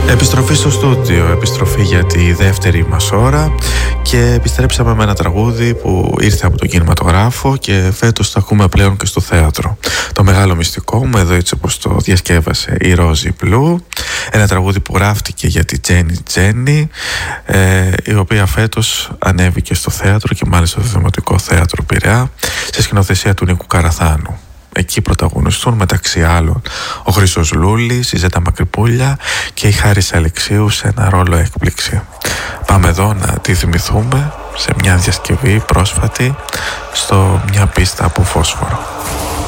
Επιστροφή στο στούντιο, επιστροφή για τη δεύτερη μας ώρα και επιστρέψαμε με ένα τραγούδι που ήρθε από τον κινηματογράφο και φέτος το ακούμε πλέον και στο θέατρο. Το μεγάλο μυστικό μου, εδώ έτσι όπως το διασκεύασε η Ρόζι Μπλου, ένα τραγούδι που γράφτηκε για τη Τζένι Τζένι, η οποία φέτος ανέβηκε στο θέατρο και μάλιστα στο Δημοτικό Θέατρο Πειραιά σε σκηνοθεσία του Νίκου Καραθάνου. Εκεί πρωταγωνιστούν μεταξύ άλλων ο Χρήστος Λούλης, η Ζέτα Μακρυπούλια και η Χάρης Αλεξίου σε ένα ρόλο έκπληξη. Πάμε εδώ να τη θυμηθούμε σε μια διασκευή πρόσφατη στο μια πίστα από φόσφορο.